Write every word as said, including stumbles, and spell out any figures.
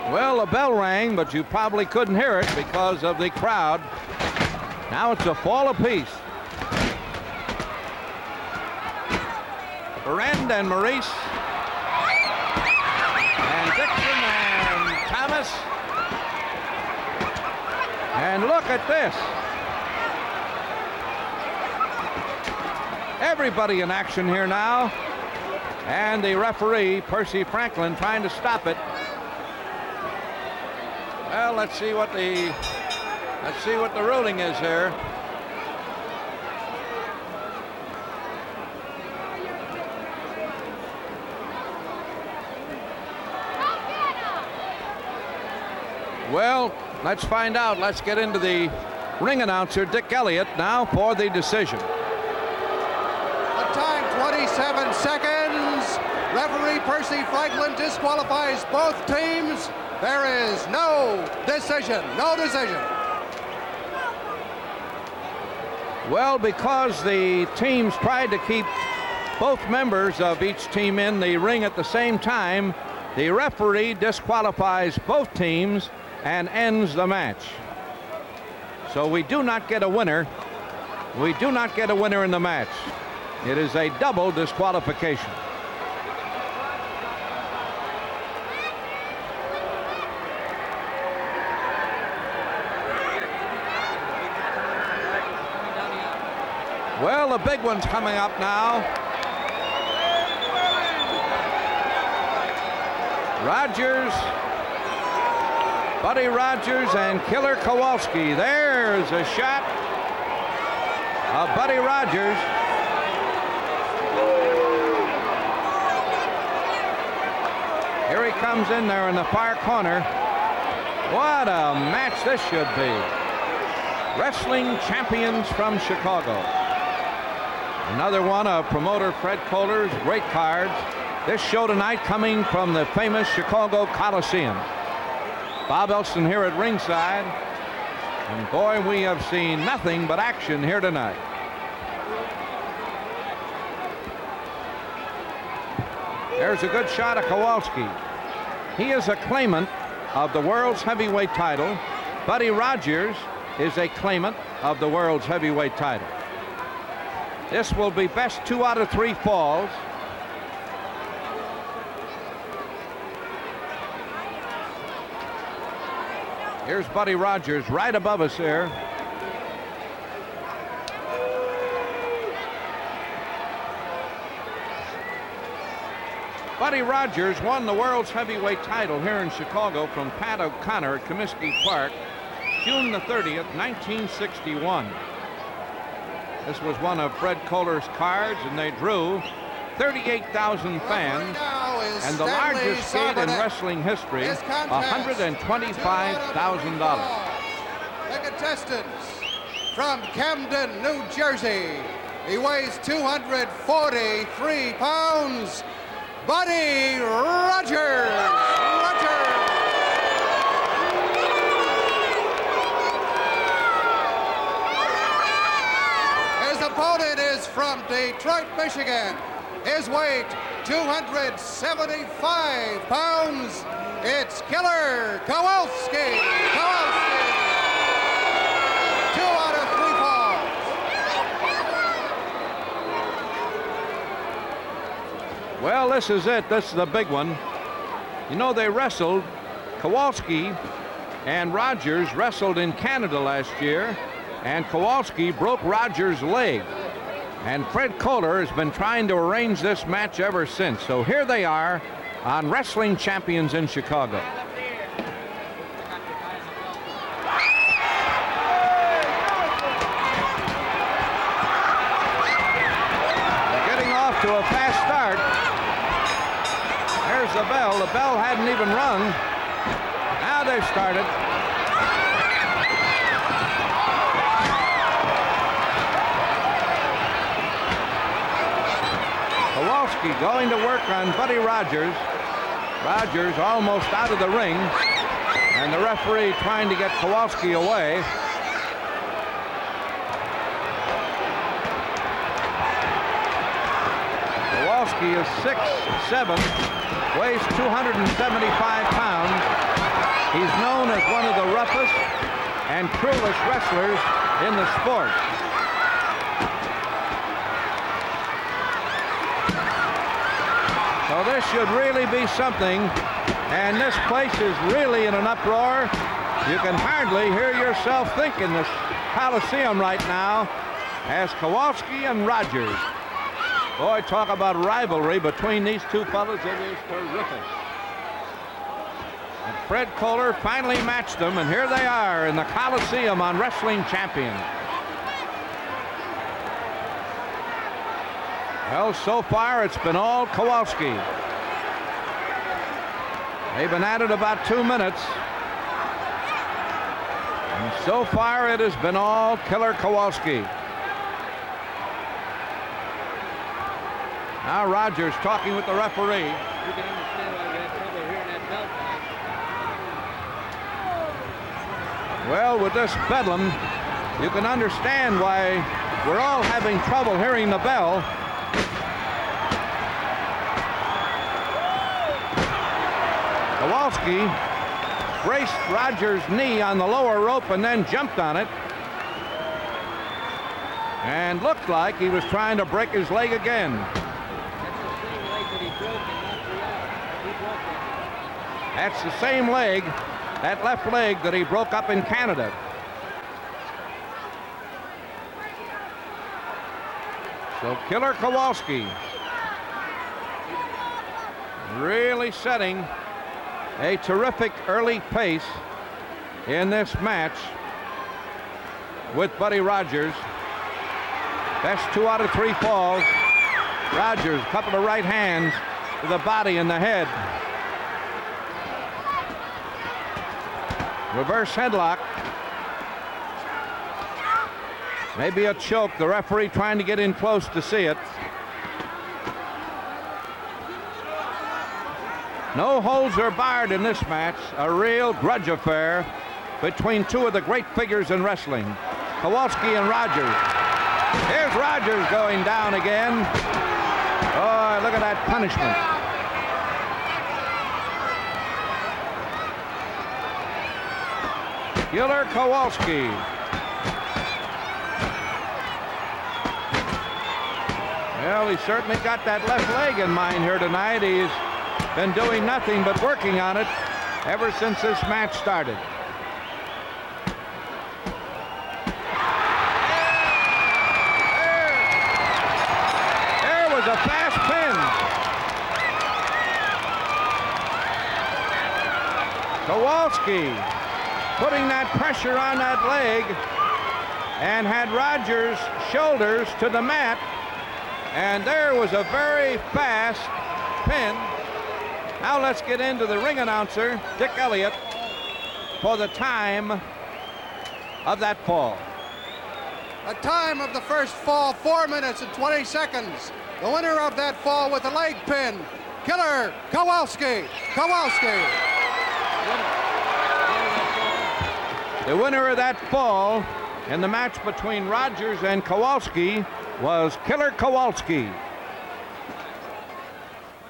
Well, a bell rang, but you probably couldn't hear it because of the crowd. Now it's a fall apiece. Berend and Maurice. And Dixon and Thomas. And look at this. Everybody in action here now. And the referee, Percy Franklin, trying to stop it. Well, let's see what the let's see what the ruling is here. Well, let's find out. Let's get into the ring announcer, Dick Elliott, now for the decision. The time, twenty-seven seconds. Referee Percy Franklin disqualifies both teams. There is no decision, no decision. Well, because the teams tried to keep both members of each team in the ring at the same time, the referee disqualifies both teams and ends the match. So we do not get a winner. We do not get a winner in the match. It is a double disqualification. Well, the big one's coming up now. Rogers, Buddy Rogers and Killer Kowalski. There's a shot of Buddy Rogers. Here he comes in there in the far corner. What a match this should be. Wrestling champions from Chicago. Another one of promoter Fred Kohler's great cards. This show tonight coming from the famous Chicago Coliseum. Bob Elston here at ringside. And boy, we have seen nothing but action here tonight. There's a good shot of Kowalski. He is a claimant of the world's heavyweight title. Buddy Rogers is a claimant of the world's heavyweight title. This will be best two out of three falls. Here's Buddy Rogers right above us here. Buddy Rogers won the world's heavyweight title here in Chicago from Pat O'Connor at Comiskey Park, June the thirtieth, nineteen sixty-one. This was one of Fred Kohler's cards, and they drew thirty-eight thousand fans, and the largest gate in wrestling history, one hundred twenty-five thousand dollars. The contestants from Camden, New Jersey. He weighs two hundred forty-three pounds. Buddy Rogers. Rogers. His opponent is from Detroit, Michigan. His weight, two hundred seventy-five pounds. It's Killer Kowalski. Kowalski. Two out of three falls. Well, this is it. This is the big one. You know, they wrestled, Kowalski and Rogers wrestled in Canada last year, and Kowalski broke Rogers' leg. And Fred Kohler has been trying to arrange this match ever since. So here they are on Wrestling Champions in Chicago. They're getting off to a fast start. There's the bell. The bell hadn't even rung. Now they've started. Kowalski going to work on Buddy Rogers. Rogers almost out of the ring, and the referee trying to get Kowalski away. Kowalski is six seven, weighs two hundred seventy-five pounds. He's known as one of the roughest and cruelest wrestlers in the sport. So this should really be something, and this place is really in an uproar. You can hardly hear yourself think in this Coliseum right now as Kowalski and Rogers. Boy, talk about rivalry between these two fellas. It is terrific. And Fred Kohler finally matched them, and here they are in the Coliseum on Wrestling Champion. Well, so far it's been all Kowalski. They've been at it about two minutes. And so far it has been all Killer Kowalski. Now Rogers talking with the referee. You can understand why we had trouble hearing that bell time. Well, with this bedlam, you can understand why we're all having trouble hearing the bell. Kowalski braced Rogers' knee on the lower rope and then jumped on it. And looked like he was trying to break his leg again. That's the same leg, that left leg that he broke up in Canada. So Killer Kowalski really setting a terrific early pace in this match with Buddy Rogers. Best two out of three falls. Rogers, a couple of right hands to the body and the head. Reverse headlock. Maybe a choke. The referee trying to get in close to see it. No holds are barred in this match. A real grudge affair between two of the great figures in wrestling, Kowalski and Rogers. Here's Rogers going down again. Oh, look at that punishment. Killer Kowalski. Well, he certainly got that left leg in mind here tonight. He's been doing nothing but working on it ever since this match started. There, there was a fast pin. Kowalski putting that pressure on that leg and had Rogers' shoulders to the mat, and there was a very fast pin. Now let's get into the ring announcer, Dick Elliott, for the time of that fall. The time of the first fall, four minutes and twenty seconds. The winner of that fall with a leg pin, Killer Kowalski. Kowalski. The winner of that fall in the match between Rogers and Kowalski was Killer Kowalski.